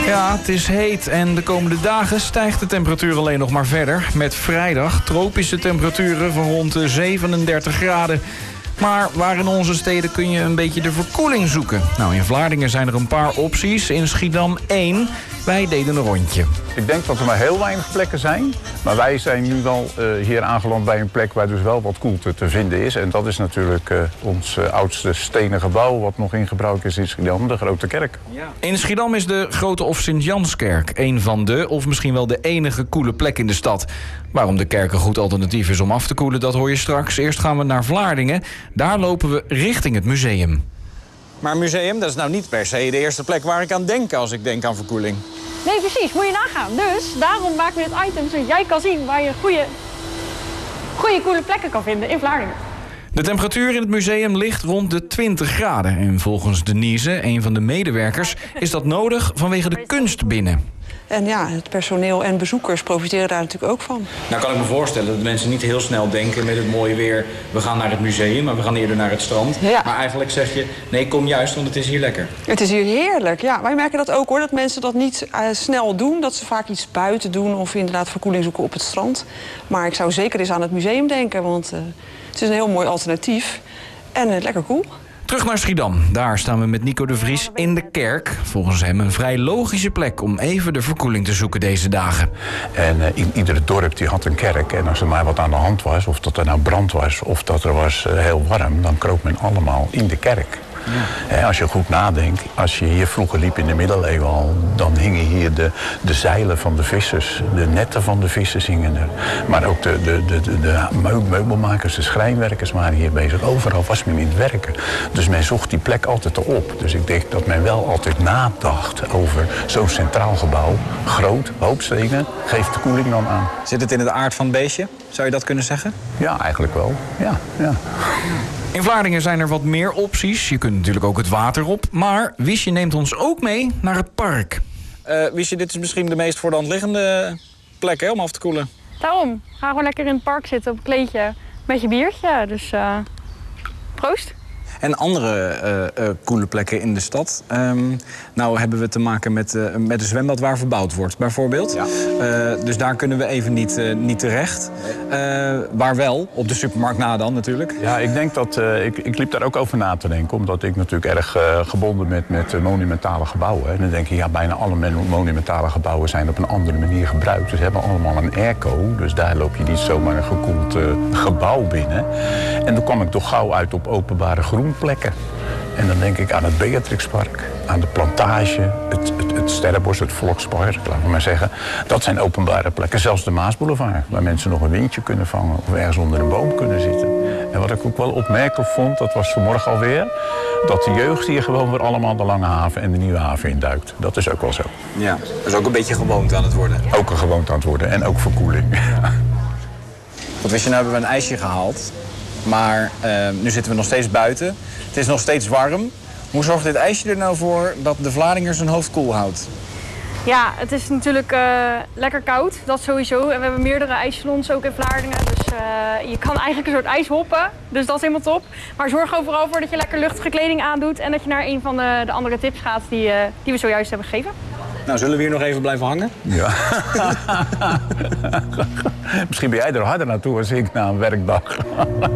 Ja, het is heet en de komende dagen stijgt de temperatuur alleen nog maar verder. Met vrijdag tropische temperaturen van rond de 37 graden. Maar waar in onze steden kun je een beetje de verkoeling zoeken? Nou, in Vlaardingen zijn er een paar opties. In Schiedam 1. Wij deden een rondje. Ik denk dat er maar heel weinig plekken zijn. Maar wij zijn nu wel hier aangeland bij een plek waar dus wel wat koelte te vinden is. En dat is natuurlijk ons oudste stenen gebouw wat nog in gebruik is in Schiedam, de Grote Kerk. Ja. In Schiedam is de Grote of Sint-Janskerk een van de, of misschien wel de enige koele plek in de stad. Waarom de kerk een goed alternatief is om af te koelen, dat hoor je straks. Eerst gaan we naar Vlaardingen. Daar lopen we richting het museum. Maar een museum, dat is nou niet per se de eerste plek waar ik aan denk als ik denk aan verkoeling. Nee, precies. Moet je nagaan. Dus daarom maken we dit item, zodat jij kan zien waar je goede koele plekken kan vinden in Vlaardingen. De temperatuur in het museum ligt rond de 20 graden. En volgens Denise, een van de medewerkers, is dat nodig vanwege de kunst binnen. En ja, het personeel en bezoekers profiteren daar natuurlijk ook van. Nou kan ik me voorstellen dat mensen niet heel snel denken met het mooie weer, we gaan naar het museum, maar we gaan eerder naar het strand. Ja. Maar eigenlijk zeg je, nee, kom juist, want het is hier lekker. Het is hier heerlijk, ja. Wij merken dat ook hoor, dat mensen dat niet snel doen. Dat ze vaak iets buiten doen of inderdaad verkoeling zoeken op het strand. Maar ik zou zeker eens aan het museum denken, want het is een heel mooi alternatief. En lekker koel. Terug naar Schiedam. Daar staan we met Nico de Vries in de kerk. Volgens hem een vrij logische plek om even de verkoeling te zoeken deze dagen. En iedere dorp die had een kerk. En als er maar wat aan de hand was, of dat er nou brand was, of dat er was heel warm, dan kroop men allemaal in de kerk. Ja. Als je goed nadenkt, als je hier vroeger liep in de middeleeuwen al, dan hingen hier de zeilen van de vissers, de netten van de vissers hingen er. Maar ook de meubelmakers, de schrijnwerkers waren hier bezig. Overal was men in het werken. Dus men zocht die plek altijd erop. Dus ik denk dat men wel altijd nadacht over zo'n centraal gebouw. Groot, hoop stenen, geeft de koeling dan aan. Zit het in het aard van het beestje? Zou je dat kunnen zeggen? Ja, eigenlijk wel. Ja. In Vlaardingen zijn er wat meer opties. Je kunt natuurlijk ook het water op. Maar Wiesje neemt ons ook mee naar het park. Wiesje, dit is misschien de meest voor de hand liggende plek hè, om af te koelen. Daarom, ga gewoon lekker in het park zitten op een kleedje met je biertje. Dus proost. En andere coole plekken in de stad. Nou hebben we te maken met een zwembad waar verbouwd wordt, bijvoorbeeld. Ja. Dus daar kunnen we even niet terecht. Waar wel, op de supermarkt na dan natuurlijk. Ja, ik denk dat ik liep daar ook over na te denken. Omdat ik natuurlijk erg gebonden met monumentale gebouwen. En dan denk ik, ja, bijna alle monumentale gebouwen zijn op een andere manier gebruikt. Dus ze hebben allemaal een airco. Dus daar loop je niet zomaar een gekoeld gebouw binnen. En dan kwam ik toch gauw uit op openbare groenplekken. En dan denk ik aan het Beatrixpark, aan de Plantage, het Sterrenbos, het Volkspark, laten we maar zeggen. Dat zijn openbare plekken, zelfs de Maasboulevard, waar mensen nog een windje kunnen vangen of ergens onder een boom kunnen zitten. En wat ik ook wel opmerkelijk vond, dat was vanmorgen alweer, dat de jeugd hier gewoon weer allemaal de Lange Haven en de Nieuwe Haven induikt. Dat is ook wel zo. Ja, dat is ook een beetje gewoonte aan het worden. Ook een gewoonte aan het worden en ook verkoeling. Goed, wist je, nou hebben we een ijsje gehaald. Maar nu zitten we nog steeds buiten. Het is nog steeds warm. Hoe zorgt dit ijsje er nou voor dat de Vlaardinger zijn hoofd koel houdt? Ja, het is natuurlijk lekker koud, dat sowieso. En we hebben meerdere ijssalons ook in Vlaardingen. Dus je kan eigenlijk een soort ijs hoppen. Dus dat is helemaal top. Maar zorg overal voor dat je lekker luchtige kleding aandoet. En dat je naar een van de andere tips gaat die we zojuist hebben gegeven. Nou, zullen we hier nog even blijven hangen? Ja. Misschien ben jij er harder naartoe als ik na een werkdag.